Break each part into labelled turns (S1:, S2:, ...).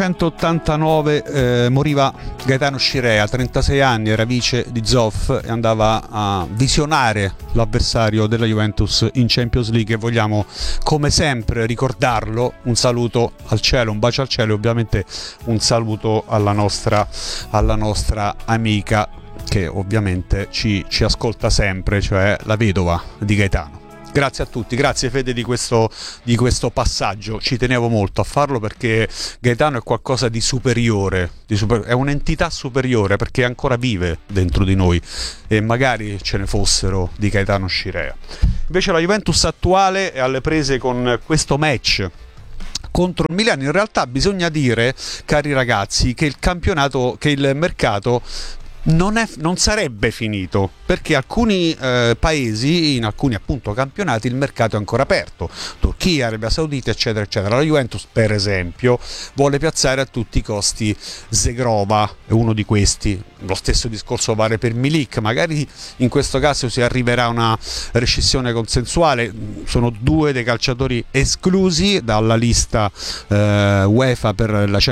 S1: 1989 moriva Gaetano Scirea, 36 anni, era vice di Zoff e andava a visionare l'avversario della Juventus in Champions League, e vogliamo come sempre ricordarlo. Un saluto al cielo, un bacio al cielo e ovviamente un saluto alla nostra amica che ovviamente ci ascolta sempre, cioè la vedova di Gaetano. Grazie a tutti, grazie Fede di questo passaggio, ci tenevo molto a farlo perché Gaetano è qualcosa di superiore, è un'entità superiore perché ancora vive dentro di noi e magari ce ne fossero di Gaetano Scirea. Invece la Juventus attuale è alle prese con questo match contro il Milan. In realtà bisogna dire, cari ragazzi, che il mercato non sarebbe finito, perché alcuni paesi, in alcuni appunto campionati, il mercato è ancora aperto, Turchia, Arabia Saudita, eccetera eccetera. La Juventus per esempio vuole piazzare a tutti i costi Zegrova, è uno di questi. Lo stesso discorso vale per Milik, magari in questo caso si arriverà a una rescissione consensuale. Sono due dei calciatori esclusi dalla lista UEFA per la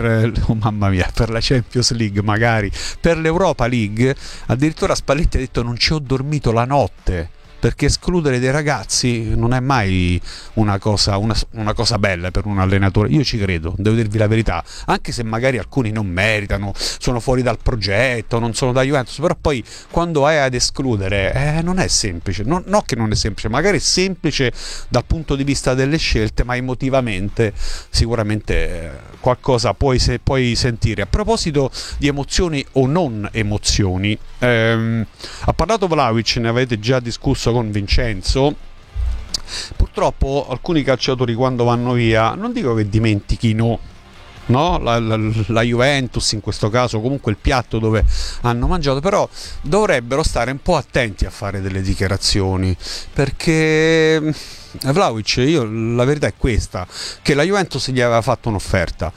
S1: Champions League, magari per l'Europa League. Addirittura Spalletti ha detto: non ci ho dormito la notte, perché escludere dei ragazzi non è mai una cosa bella per un allenatore. Io ci credo, devo dirvi la verità, anche se magari alcuni non meritano, sono fuori dal progetto, non sono da Juventus, però poi quando hai ad escludere non è semplice, no che non è semplice, magari è semplice dal punto di vista delle scelte, ma emotivamente sicuramente qualcosa puoi sentire. A proposito di emozioni o non emozioni, ha parlato Vlahovic, ne avete già discusso con Vincenzo. Purtroppo alcuni calciatori quando vanno via, non dico che dimentichino, no? La Juventus in questo caso, comunque il piatto dove hanno mangiato, però dovrebbero stare un po' attenti a fare delle dichiarazioni, perché Vlahovic, la verità è questa, che la Juventus gli aveva fatto un'offerta.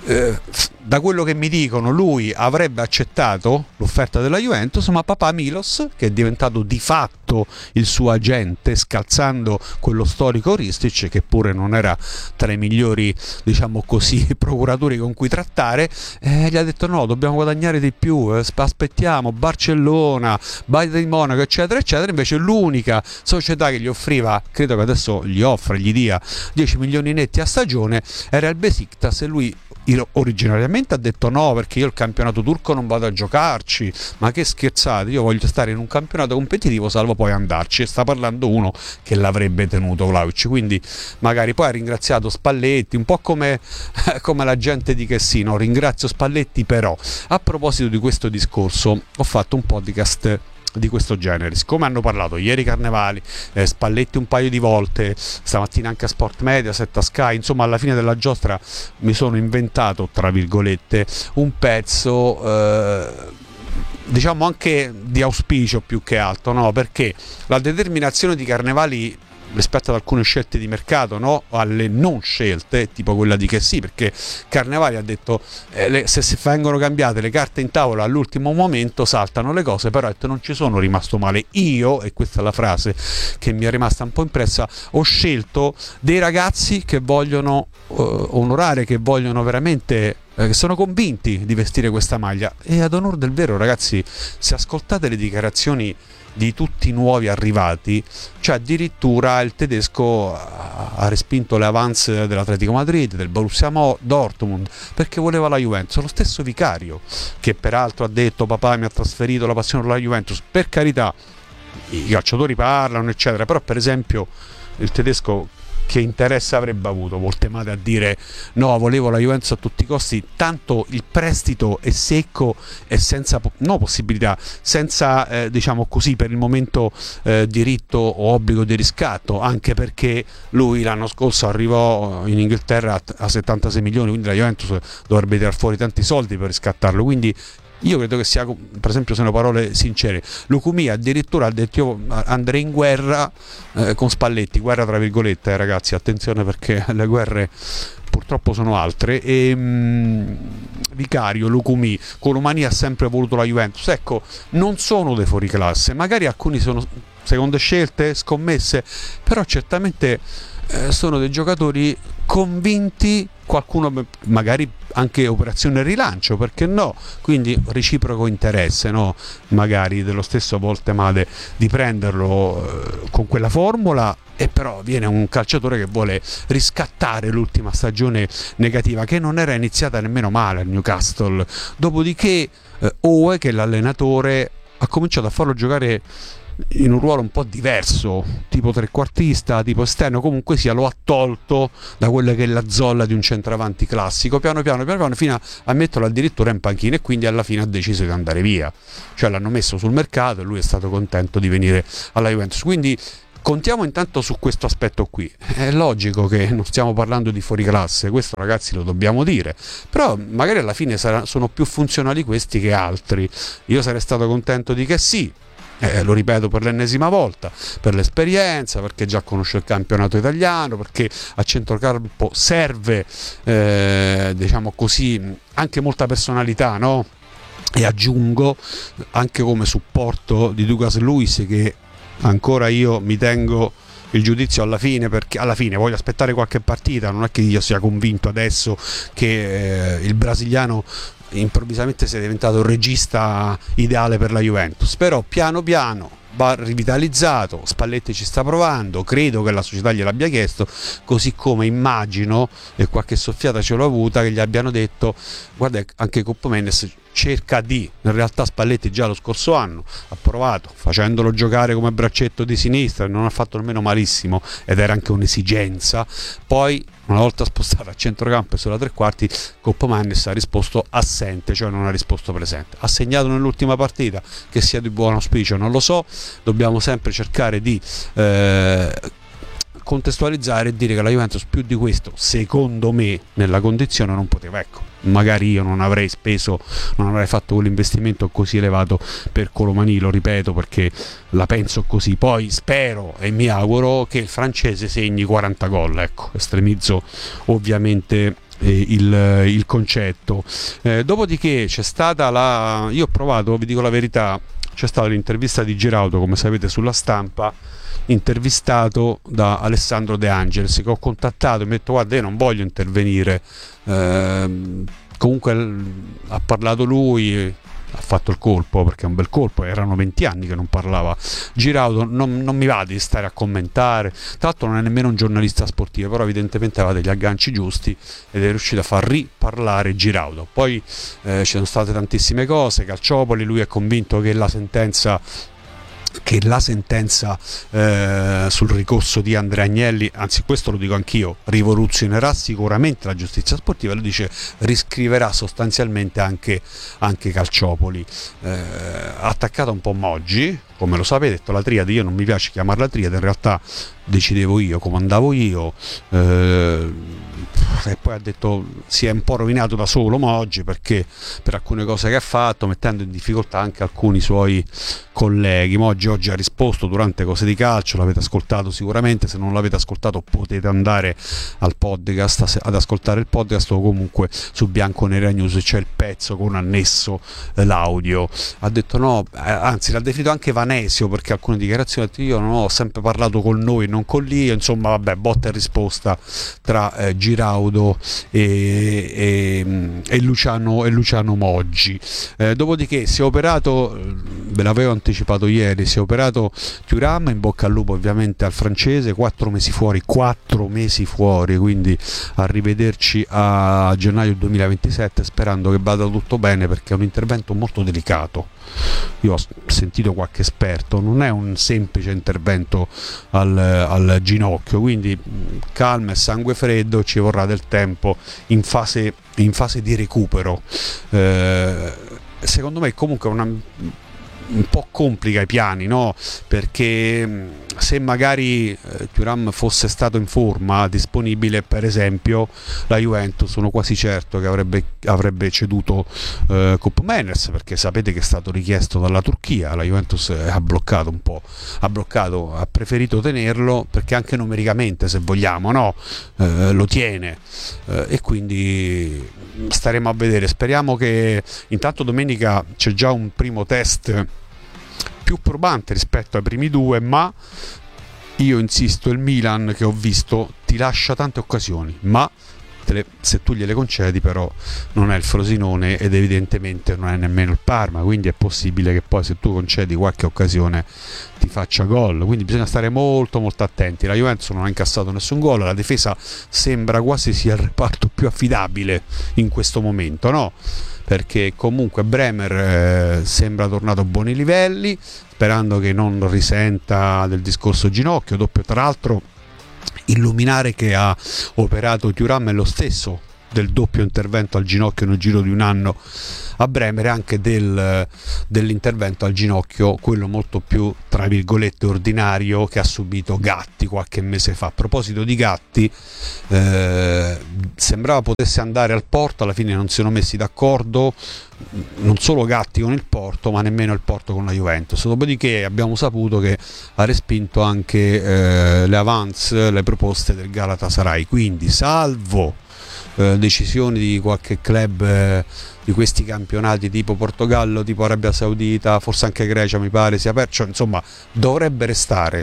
S1: Da quello che mi dicono, lui avrebbe accettato l'offerta della Juventus, ma papà Milos, che è diventato di fatto il suo agente, scalzando quello storico Ristic, che pure non era tra i migliori, diciamo così, procuratori con cui trattare, gli ha detto: no, dobbiamo guadagnare di più, aspettiamo Barcellona, Bayern di Monaco, eccetera eccetera. Invece l'unica società che gli offriva, credo che adesso gli dia 10 milioni netti a stagione, era il Besiktas, e lui originariamente ha detto no, perché io il campionato turco non vado a giocarci, ma che scherzate, io voglio stare in un campionato competitivo salvo poi andarci. E sta parlando uno che l'avrebbe tenuto Vlahovic, quindi magari poi ha ringraziato Spalletti, un po' come la gente di Chessino, ringrazio Spalletti. Però a proposito di questo discorso ho fatto un podcast di questo genere, siccome hanno parlato ieri Carnevali, Spalletti un paio di volte, stamattina anche a Sport Mediaset, a Sky, insomma alla fine della giostra mi sono inventato, tra virgolette, un pezzo diciamo anche di auspicio più che altro, no? Perché la determinazione di Carnevali rispetto ad alcune scelte di mercato, no? Alle non scelte, tipo quella di che sì, perché Carnevali ha detto se vengono cambiate le carte in tavola all'ultimo momento saltano le cose, però ha detto: non ci sono rimasto male io, e questa è la frase che mi è rimasta un po' impressa, ho scelto dei ragazzi che vogliono onorare, che vogliono veramente, che sono convinti di vestire questa maglia. E ad onor del vero, ragazzi, se ascoltate le dichiarazioni di tutti i nuovi arrivati, cioè addirittura il tedesco ha respinto le avance dell'Atletico Madrid, del Borussia Dortmund, perché voleva la Juventus. Lo stesso Vicario, che peraltro ha detto: papà mi ha trasferito la passione per la Juventus. Per carità, i calciatori parlano eccetera, però per esempio il tedesco che interesse avrebbe avuto Voltemade a dire: no, volevo la Juventus a tutti i costi, tanto il prestito è secco e senza possibilità, senza diciamo così per il momento diritto o obbligo di riscatto, anche perché lui l'anno scorso arrivò in Inghilterra a 76 milioni, quindi la Juventus dovrebbe tirar fuori tanti soldi per riscattarlo. Quindi io credo che sia, per esempio, sono parole sincere. Lucumia addirittura ha detto: io andrei in guerra con Spalletti, guerra tra virgolette, ragazzi, attenzione, perché le guerre purtroppo sono altre. E Vicario, Lucumi, Colomani ha sempre voluto la Juventus. Ecco, non sono dei fuoriclasse, magari alcuni sono seconde scelte, scommesse, però certamente sono dei giocatori convinti qualcuno magari anche operazione rilancio, perché no? Quindi reciproco interesse, no? Magari dello stesso Voltemade di prenderlo con quella formula, e però viene un calciatore che vuole riscattare l'ultima stagione negativa, che non era iniziata nemmeno male al Newcastle. Dopodiché Owe, che è l'allenatore, ha cominciato a farlo giocare in un ruolo un po' diverso, tipo trequartista, tipo esterno, comunque sia lo ha tolto da quella che è la zolla di un centravanti classico, piano piano fino a metterlo addirittura in panchina, e quindi alla fine ha deciso di andare via, cioè l'hanno messo sul mercato e lui è stato contento di venire alla Juventus. Quindi contiamo intanto su questo aspetto qui. È logico che non stiamo parlando di fuoriclasse, questo ragazzi lo dobbiamo dire, però magari alla fine sono più funzionali questi che altri. Io sarei stato contento di che sì, lo ripeto per l'ennesima volta, per l'esperienza, perché già conosce il campionato italiano, perché a centrocampo serve diciamo così anche molta personalità, no? E aggiungo anche come supporto di Douglas Luiz, che ancora io mi tengo il giudizio alla fine, perché alla fine voglio aspettare qualche partita, non è che io sia convinto adesso che il brasiliano improvvisamente sia diventato il regista ideale per la Juventus, però piano piano va rivitalizzato. Spalletti ci sta provando, credo che la società gliel'abbia chiesto, così come immagino, e qualche soffiata ce l'ho avuta, che gli abbiano detto guarda, anche Coppo Mendes cerca di, in realtà Spalletti già lo scorso anno ha provato facendolo giocare come braccetto di sinistra, non ha fatto nemmeno malissimo ed era anche un'esigenza. Poi una volta spostato a centrocampo e sulla tre quarti, Coppo Mendes ha risposto assente, cioè non ha risposto presente. Ha segnato nell'ultima partita, che sia di buon auspicio non lo so, dobbiamo sempre cercare di contestualizzare e dire che la Juventus più di questo, secondo me, nella condizione non poteva. Ecco, magari io non avrei fatto quell'investimento così elevato per Colomani, lo ripeto perché la penso così. Poi spero e mi auguro che il francese segni 40 gol, ecco, estremizzo ovviamente il concetto. Dopodiché c'è stata io ho provato, vi dico la verità, c'è stata l'intervista di Giraudo, come sapete, sulla Stampa, intervistato da Alessandro De Angelis, che ho contattato e mi ha detto guarda, io non voglio intervenire, comunque ha parlato lui, ha fatto il colpo, perché è un bel colpo, erano 20 anni che non parlava Giraudo, non mi va di stare a commentare, tra l'altro non è nemmeno un giornalista sportivo, però evidentemente aveva degli agganci giusti ed è riuscito a far riparlare Giraudo. Poi ci sono state tantissime cose, Calciopoli, lui è convinto che la sentenza sul ricorso di Andrea Agnelli, anzi questo lo dico anch'io, rivoluzionerà sicuramente la giustizia sportiva. Lui dice riscriverà sostanzialmente anche Calciopoli. Ha attaccato un po' Moggi, come lo sapete, ha detto la triade, io non mi piace chiamarla triade, in realtà decidevo io, comandavo io, e poi ha detto si è un po' rovinato da solo Moggi, perché per alcune cose che ha fatto, mettendo in difficoltà anche alcuni suoi colleghi. Moggi oggi ha risposto durante Cose di Calcio, l'avete ascoltato sicuramente, se non l'avete ascoltato potete andare al podcast ad ascoltare il podcast, o comunque su Bianconera News c'è il pezzo con annesso l'audio. Ha detto no, anzi l'ha definito anche Vanesio, perché alcune dichiarazioni ha detto io non ho sempre parlato con noi, non con l'io, insomma vabbè, botta e risposta tra Giraudo e Luciano Moggi. Dopodiché si è operato, ve l'avevo anticipato ieri, si è operato Thuram, in bocca al lupo ovviamente al francese, 4 mesi fuori, quindi arrivederci a gennaio 2027, sperando che vada tutto bene, perché è un intervento molto delicato. Io ho sentito qualche esperto, non è un semplice intervento al ginocchio, quindi calma e sangue freddo, ci vorrà del tempo in fase di recupero. Secondo me comunque un po' complica i piani, no? Perché se magari Thuram fosse stato in forma, disponibile, per esempio la Juventus, sono quasi certo che avrebbe ceduto Coppo Mendes, perché sapete che è stato richiesto dalla Turchia. La Juventus ha preferito tenerlo, perché anche numericamente, se vogliamo, no? Lo tiene, e quindi staremo a vedere. Speriamo che intanto domenica c'è già un primo test più probante rispetto ai primi due, ma io insisto, il Milan che ho visto ti lascia tante occasioni, ma se tu gliele concedi, però non è il Frosinone ed evidentemente non è nemmeno il Parma, quindi è possibile che poi se tu concedi qualche occasione ti faccia gol, quindi bisogna stare molto molto attenti. La Juventus non ha incassato nessun gol, la difesa sembra quasi sia il reparto più affidabile in questo momento, no? Perché comunque Bremer sembra tornato a buoni livelli, sperando che non risenta del discorso ginocchio, doppio tra l'altro. Il luminare che ha operato Thuram è lo stesso del doppio intervento al ginocchio nel giro di un anno a Bremer, e anche dell'intervento al ginocchio, quello molto più tra virgolette ordinario, che ha subito Gatti qualche mese fa. A proposito di Gatti, sembrava potesse andare al Porto, alla fine non si sono messi d'accordo, non solo Gatti con il Porto ma nemmeno il Porto con la Juventus. Dopodiché abbiamo saputo che ha respinto anche le avance, le proposte del Galatasaray, quindi salvo decisioni di qualche club di questi campionati tipo Portogallo, tipo Arabia Saudita, forse anche Grecia mi pare sia aperto, insomma dovrebbe restare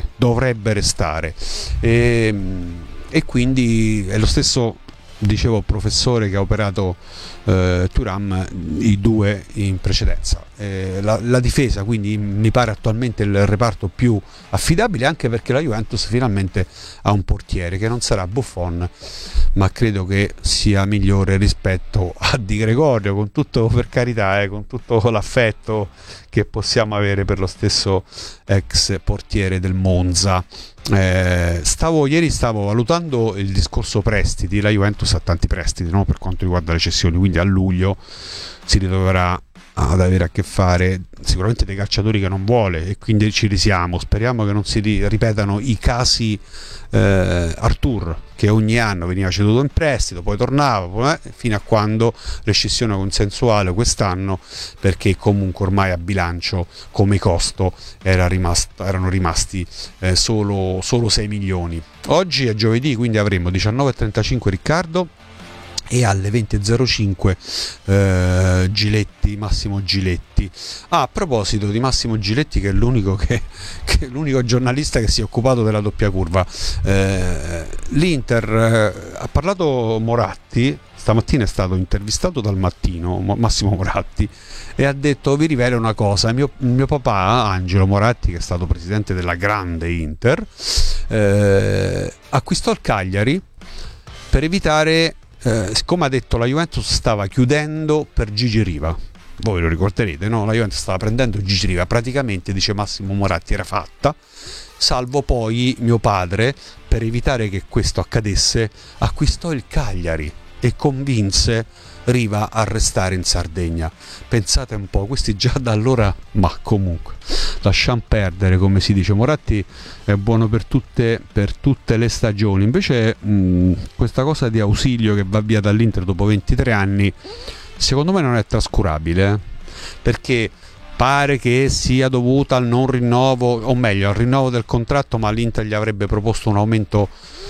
S1: e quindi è lo stesso, dicevo, professore che ha operato Thuram, i due in precedenza. La difesa quindi mi pare attualmente il reparto più affidabile, anche perché la Juventus finalmente ha un portiere che non sarà Buffon, ma credo che sia migliore rispetto a Di Gregorio, con tutto, per carità, con tutto l'affetto che possiamo avere per lo stesso ex portiere del Monza. Ieri stavo valutando il discorso prestiti. La Juventus ha tanti prestiti, no? Per quanto riguarda le cessioni, quindi a luglio si ritroverà ad avere a che fare sicuramente dei calciatori che non vuole, e quindi ci risiamo. Speriamo che non si ripetano i casi Artur, che ogni anno veniva ceduto in prestito, poi tornava, fino a quando rescissione consensuale quest'anno, perché comunque ormai a bilancio come costo erano rimasti solo 6 milioni. Oggi è giovedì, quindi avremo 19:35 Riccardo, e alle 20:05 Giletti, Massimo Giletti. A proposito di Massimo Giletti, che è l'unico giornalista che si è occupato della doppia curva, l'Inter, ha parlato Moratti. Stamattina è stato intervistato dal Mattino Massimo Moratti, e ha detto: vi rivelo una cosa, mio papà Angelo Moratti, che è stato presidente della grande Inter, acquistò il Cagliari per evitare, siccome ha detto la Juventus stava chiudendo per Gigi Riva, voi lo ricorderete, no? La Juventus stava prendendo Gigi Riva, praticamente, dice Massimo Moratti, era fatta, salvo poi mio padre, per evitare che questo accadesse, acquistò il Cagliari e convinse Riva a restare in Sardegna. Pensate un po', questi già da allora, ma comunque lasciamo perdere, come si dice. Moratti è buono per tutte le stagioni, invece questa cosa di Ausilio che va via dall'Inter dopo 23 anni secondo me non è trascurabile, perché pare che sia dovuta al non rinnovo, o meglio al rinnovo del contratto, ma l'Inter gli avrebbe proposto un aumento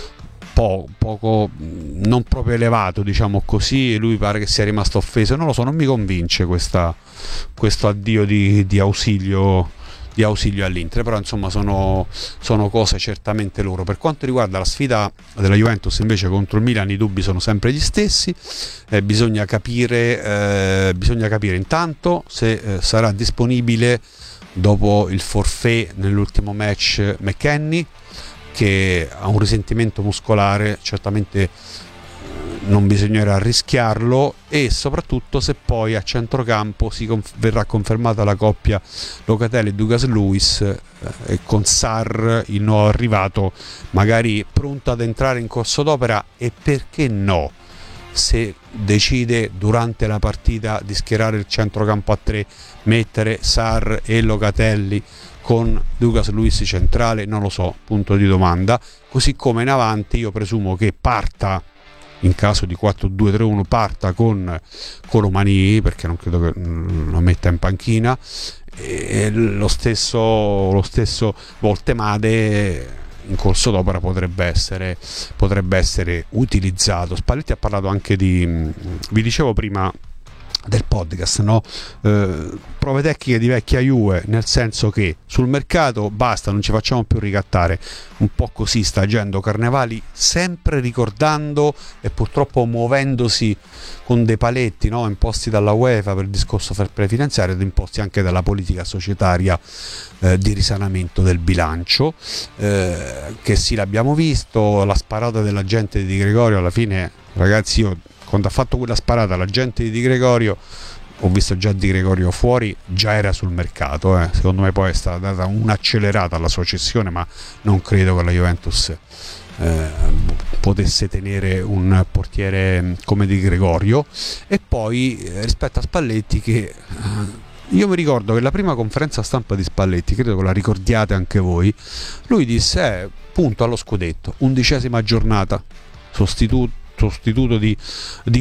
S1: poco non proprio elevato, diciamo così, e lui pare che sia rimasto offeso. Non lo so, non mi convince questo addio di Ausilio all'Inter, però insomma sono cose certamente loro. Per quanto riguarda la sfida della Juventus invece contro il Milan, i dubbi sono sempre gli stessi. Bisogna capire intanto se sarà disponibile dopo il forfait nell'ultimo match McKennie, che ha un risentimento muscolare, certamente non bisognerà rischiarlo, e soprattutto se poi a centrocampo verrà confermata la coppia Locatelli-Douglas Luiz, e con Sarr, il nuovo arrivato, magari pronto ad entrare in corso d'opera, e perché no, se decide durante la partita di schierare il centrocampo a 3, mettere Sarr e Locatelli con Douglas Luiz centrale, non lo so, punto di domanda. Così come in avanti io presumo che parta, in caso di 4-2-3-1, parta con Colomani, perché non credo che lo metta in panchina, e lo stesso Voltemade in corso d'opera potrebbe essere utilizzato. Spalletti ha parlato anche vi dicevo prima del podcast, no? Prove tecniche di vecchia Juve, nel senso che sul mercato basta, non ci facciamo più ricattare, un po' così sta agendo Carnevali, sempre ricordando e purtroppo muovendosi con dei paletti, no? Imposti dalla UEFA per il discorso fair play finanziario ed imposti anche dalla politica societaria di risanamento del bilancio, che sì, l'abbiamo visto, la sparata dell'agente di Gregorio alla fine, ragazzi, io quando ha fatto quella sparata l'agente di Di Gregorio, ho visto già Di Gregorio fuori, già era sul mercato, secondo me poi è stata data un'accelerata alla sua cessione, ma non credo che la Juventus potesse tenere un portiere come Di Gregorio. E poi rispetto a Spalletti, che io mi ricordo che la prima conferenza stampa di Spalletti, credo che la ricordiate anche voi, lui disse punto allo scudetto, 11ª giornata, sostituto di